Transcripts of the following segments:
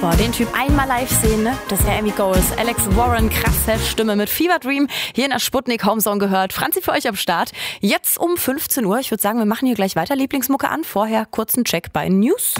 Boah, den Typ einmal live sehen, ne? Das wäre irgendwie Goals. Alex Warren, krasse Stimme mit Fever Dream. Hier in der Sputnik Homezone gehört. Franzi für euch am Start. Jetzt um 15 Uhr. Ich würde sagen, wir machen hier gleich weiter Lieblingsmucke an. Vorher kurzen Check bei News.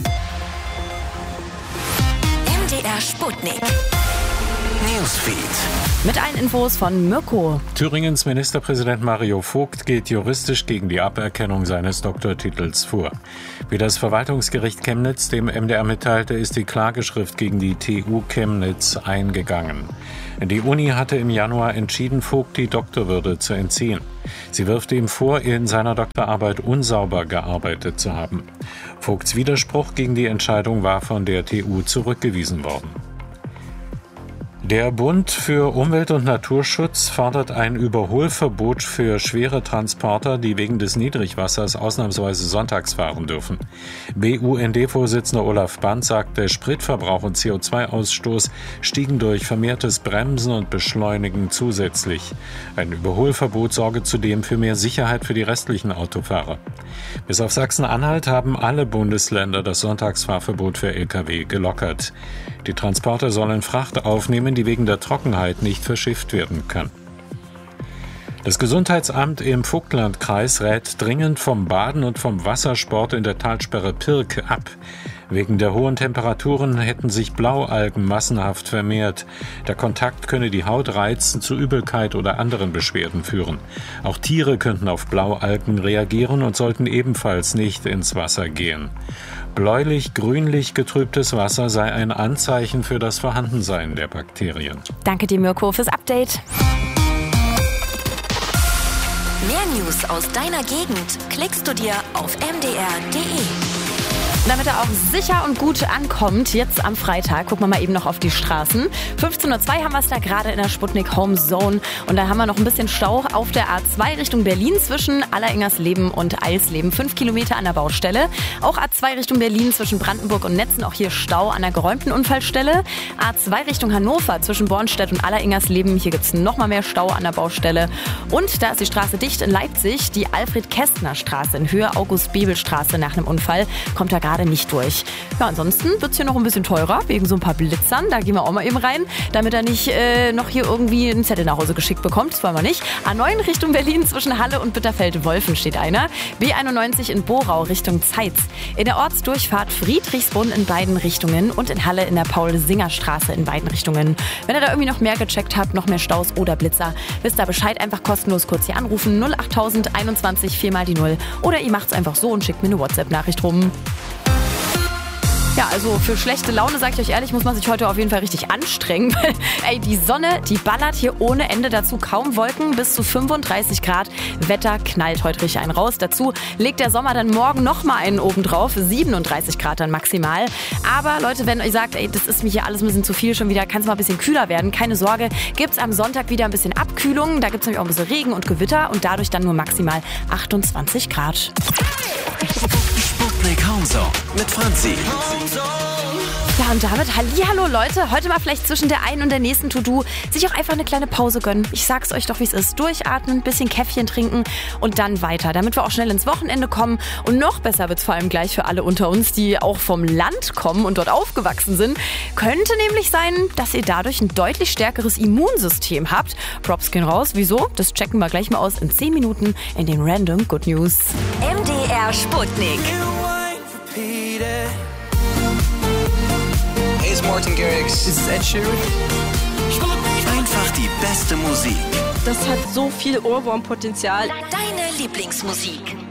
MDR Sputnik. Newsfeed. Mit allen Infos von Mirko. Thüringens Ministerpräsident Mario Vogt geht juristisch gegen die Aberkennung seines Doktortitels vor. Wie das Verwaltungsgericht Chemnitz dem MDR mitteilte, ist die Klageschrift gegen die TU Chemnitz eingegangen. Die Uni hatte im Januar entschieden, Vogt die Doktorwürde zu entziehen. Sie wirft ihm vor, in seiner Doktorarbeit unsauber gearbeitet zu haben. Vogts Widerspruch gegen die Entscheidung war von der TU zurückgewiesen worden. Der Bund für Umwelt- und Naturschutz fordert ein Überholverbot für schwere Transporter, die wegen des Niedrigwassers ausnahmsweise sonntags fahren dürfen. BUND-Vorsitzender Olaf Band sagte, Spritverbrauch und CO2-Ausstoß stiegen durch vermehrtes Bremsen und Beschleunigen zusätzlich. Ein Überholverbot sorge zudem für mehr Sicherheit für die restlichen Autofahrer. Bis auf Sachsen-Anhalt haben alle Bundesländer das Sonntagsfahrverbot für Lkw gelockert. Die Transporter sollen Fracht aufnehmen, die wegen der Trockenheit nicht verschifft werden kann. Das Gesundheitsamt im Vogtlandkreis rät dringend vom Baden und vom Wassersport in der Talsperre Pirk ab. Wegen der hohen Temperaturen hätten sich Blaualgen massenhaft vermehrt. Der Kontakt könne die Haut reizen, zu Übelkeit oder anderen Beschwerden führen. Auch Tiere könnten auf Blaualgen reagieren und sollten ebenfalls nicht ins Wasser gehen. Bläulich-grünlich getrübtes Wasser sei ein Anzeichen für das Vorhandensein der Bakterien. Danke dir, Mirko, fürs Update. Mehr News aus deiner Gegend klickst du dir auf mdr.de. Damit er auch sicher und gut ankommt, jetzt am Freitag, gucken wir mal eben noch auf die Straßen. 15.02 Uhr haben wir es da gerade in der Sputnik Homezone. Und da haben wir noch ein bisschen Stau auf der A2 Richtung Berlin zwischen Alleringersleben und Eisleben. 5 Kilometer an der Baustelle. Auch A2 Richtung Berlin zwischen Brandenburg und Netzen. Auch hier Stau an der geräumten Unfallstelle. A2 Richtung Hannover zwischen Bornstedt und Alleringersleben. Hier gibt es nochmal mehr Stau an der Baustelle. Und da ist die Straße dicht in Leipzig. Die Alfred-Kästner-Straße in Höhe August-Bebel-Straße nach einem Unfall kommt da gerade nicht durch. Ja, ansonsten wird es hier noch ein bisschen teurer, wegen so ein paar Blitzern. Da gehen wir auch mal eben rein, damit er nicht noch hier irgendwie einen Zettel nach Hause geschickt bekommt. Das wollen wir nicht. A9 Richtung Berlin zwischen Halle und Bitterfeld-Wolfen steht einer. B91 in Borau Richtung Zeitz. In der Ortsdurchfahrt Friedrichsbrunn in beiden Richtungen und in Halle in der Paul-Singer-Straße in beiden Richtungen. Wenn ihr da irgendwie noch mehr gecheckt habt, noch mehr Staus oder Blitzer, wisst ihr Bescheid, einfach kostenlos kurz hier anrufen. 08000 21 4 mal die 0. Oder ihr macht es einfach so und schickt mir eine WhatsApp-Nachricht rum. Ja, also für schlechte Laune, sag ich euch ehrlich, muss man sich heute auf jeden Fall richtig anstrengen. Ey, die Sonne, die ballert hier ohne Ende. Dazu kaum Wolken, bis zu 35 Grad. Wetter knallt heute richtig einen raus. Dazu legt der Sommer dann morgen nochmal einen oben drauf. 37 Grad dann maximal. Aber Leute, wenn ihr sagt, ey, das ist mir hier alles ein bisschen zu viel schon wieder, kann es mal ein bisschen kühler werden. Keine Sorge, gibt's am Sonntag wieder ein bisschen Abkühlung. Da gibt's nämlich auch ein bisschen Regen und Gewitter und dadurch dann nur maximal 28 Grad. Sputnik Homezone mit Franzi. Ja, und damit hallihallo Leute, heute mal vielleicht zwischen der einen und der nächsten To-Do sich auch einfach eine kleine Pause gönnen. Ich sag's euch doch, wie es ist. Durchatmen, bisschen Käffchen trinken und dann weiter, damit wir auch schnell ins Wochenende kommen. Und noch besser wird's vor allem gleich für alle unter uns, die auch vom Land kommen und dort aufgewachsen sind. Könnte nämlich sein, dass ihr dadurch ein deutlich stärkeres Immunsystem habt. Props gehen raus. Wieso? Das checken wir gleich mal aus in 10 Minuten in den Random Good News. MDR Sputnik. Hey, it's Martin Garrix. This is Ed Sheeran. Einfach die beste Musik. Das hat so viel Ohrwurmpotenzial. Deine Lieblingsmusik.